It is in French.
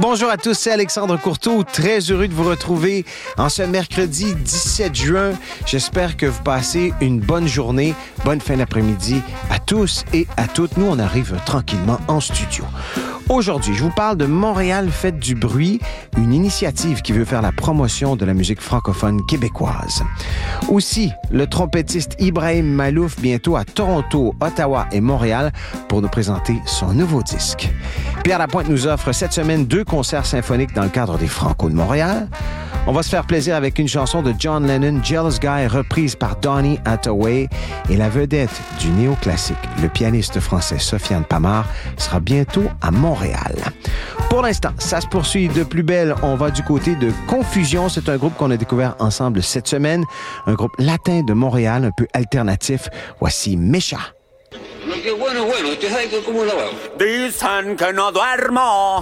Bonjour à tous, c'est Alexandre Courteau. Très heureux de vous retrouver en ce mercredi 17 juin. J'espère que vous passez une bonne journée, bonne fin d'après-midi à tous et à toutes. Nous, on arrive tranquillement en studio. Aujourd'hui, je vous parle de Montréal Fête du bruit, une initiative qui veut faire la promotion de la musique francophone québécoise. Aussi, le trompettiste Ibrahim Malouf bientôt à Toronto, Ottawa et Montréal pour nous présenter son nouveau disque. Pierre Lapointe nous offre cette semaine 2 concerts symphoniques dans le cadre des Franco de Montréal. On va se faire plaisir avec une chanson de John Lennon, Jealous Guy, reprise par Donny Hathaway. Et la vedette du néoclassique, le pianiste français Sofiane Pamart, sera bientôt à Montréal. Pour l'instant, ça se poursuit de plus belle. On va du côté de Confusion. C'est un groupe qu'on a découvert ensemble cette semaine. Un groupe latin de Montréal, un peu alternatif. Voici Mécha. Dicen que no duermo